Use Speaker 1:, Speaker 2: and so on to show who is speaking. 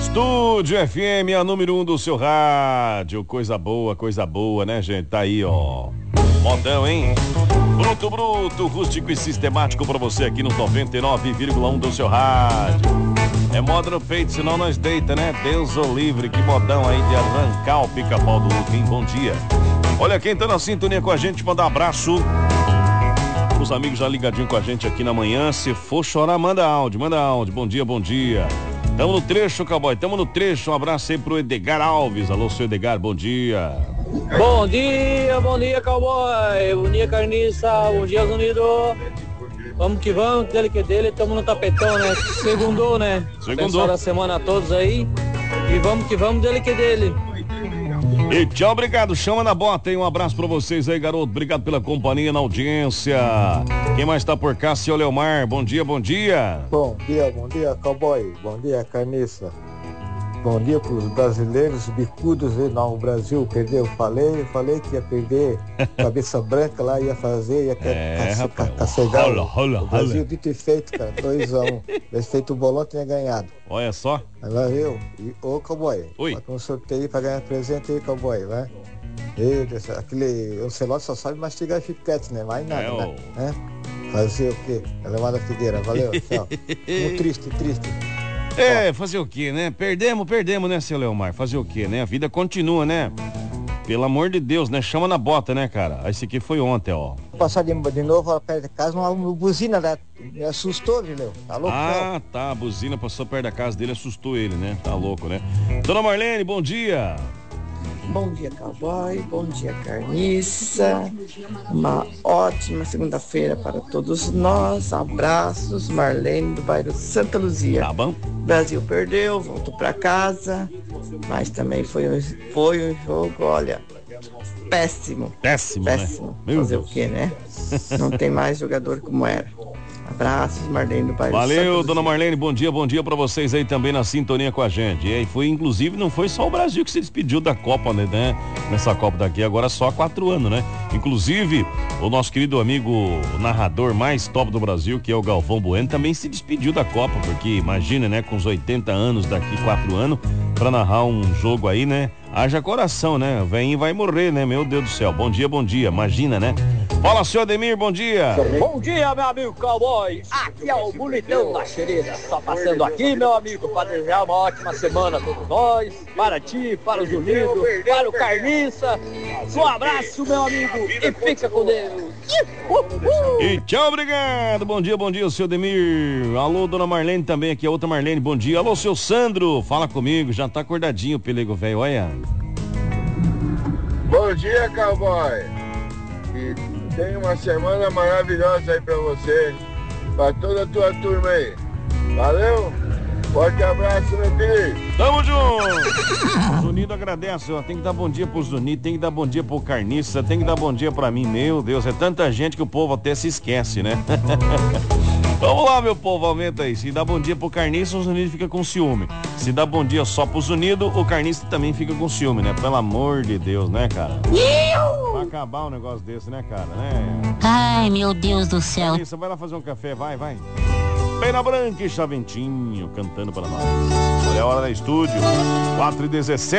Speaker 1: Estúdio FM, a número 1 do seu rádio. Coisa boa, né, gente? Tá aí, ó. Modão, hein? Bruto, rústico e sistemático pra você aqui no 99,1 do seu rádio. É moda no peito, senão nós deita, né? Deus o livre, que modão aí de arrancar o pica-pau do Hulk, hein? Bom dia. Olha quem tá na sintonia com a gente, manda um abraço os amigos já ligadinho com a gente aqui na manhã. Se for chorar, manda áudio. Bom dia. Tamo no trecho, cowboy, tamo no trecho. Um abraço aí pro Edgar Alves. Alô, seu Edgar, bom dia.
Speaker 2: Bom dia, cowboy. Bom dia, Carniça. Bom dia, Unidos. Vamos que vamos, dele que dele, tamo no tapetão, né? Segundou, né? Segundou da semana a todos aí. E vamos que vamos, dele que dele.
Speaker 1: E tchau, obrigado, chama na bota, hein? Um abraço pra vocês aí, garoto, obrigado pela companhia na audiência. Quem mais tá por cá, seu Leomar, bom dia.
Speaker 3: Bom dia, cowboy, bom dia, Carniça. Bom dia pros brasileiros bicudos aí no Brasil, perdeu, falei que ia perder, cabeça branca lá, ia cacegar o Brasil, dito e feito, cara, 2-1, tivesse feito o bolão, tinha ganhado.
Speaker 1: Olha só.
Speaker 3: Valeu, ô cowboy,
Speaker 1: oi,
Speaker 3: um sorteio pra ganhar presente aí, cowboy, vai. Aquele Ancelotti só sabe mastigar chiclete, né, mais nada, né? Fazer o quê? Elevada Figueira, valeu, tchau. Triste.
Speaker 1: Fazer o quê, né? Perdemos, né, seu Leomar? Fazer o quê, né? A vida continua, né? Pelo amor de Deus, né? Chama na bota, né, cara? Esse aqui foi ontem, ó.
Speaker 3: Passar de novo perto da casa, uma buzina me assustou, viu? Tá louco?
Speaker 1: Tá, a buzina passou perto da casa dele, assustou ele, né? Tá louco, né? Dona Marlene, bom dia.
Speaker 4: Bom dia, cowboy. Bom dia, Carniça. Uma ótima segunda-feira para todos nós. Abraços, Marlene, do bairro Santa Luzia.
Speaker 1: Tá bom.
Speaker 4: Brasil perdeu, voltou para casa, mas também foi um jogo, olha, péssimo.
Speaker 1: Péssimo.
Speaker 4: Fazer o quê, né? Não tem mais jogador como era. Abraços, Marlene do bairro.
Speaker 1: Valeu, dona Marlene, bom dia pra vocês aí também na sintonia com a gente. E aí inclusive, não foi só o Brasil que se despediu da Copa, né? Nessa Copa daqui, agora só há 4 anos, né? Inclusive, o nosso querido amigo narrador mais top do Brasil, que é o Galvão Bueno, também se despediu da Copa, porque imagina, né? Com os 80 anos daqui 4 anos, pra narrar um jogo aí, né? Haja coração, né? O velhinho vai morrer, né? Meu Deus do céu. Bom dia, imagina, né? Fala, senhor Ademir, bom dia.
Speaker 2: Bom dia, meu amigo cowboy. Aqui é o bonitão da xerida. Só passando aqui, meu amigo, para desejar uma ótima semana a todos nós. Para ti, para os Unidos, para o Carniça. Um abraço, meu amigo, e fica com Deus.
Speaker 1: E tchau, obrigado. Bom dia, senhor Ademir. Alô, dona Marlene também, aqui é outra Marlene, bom dia. Alô, seu Sandro, fala comigo, já tá acordadinho o pelego velho, olha.
Speaker 5: Bom dia, cowboy. E tem uma semana maravilhosa aí pra você, pra toda a tua turma aí. Valeu? Forte abraço, meu filho.
Speaker 1: Tamo junto. O Zunido agradece, ó. Tem que dar bom dia pro Zunido, tem que dar bom dia pro Carniça, tem que dar bom dia pra mim. Meu Deus, é tanta gente que o povo até se esquece, né? Vamos lá, meu povo, aumenta aí. Se dá bom dia pro Carniça, o Zunido fica com ciúme. Se dá bom dia só pro Zunido, o Carniça também fica com ciúme, né? Pelo amor de Deus, né, cara? Vai acabar um negócio desse, né, cara? Né?
Speaker 6: Ai, meu Deus do céu.
Speaker 1: Carniça, vai lá fazer um café, vai. Pena Branca e Chaventinho cantando para nós. Olha a hora da estúdio, 4h17.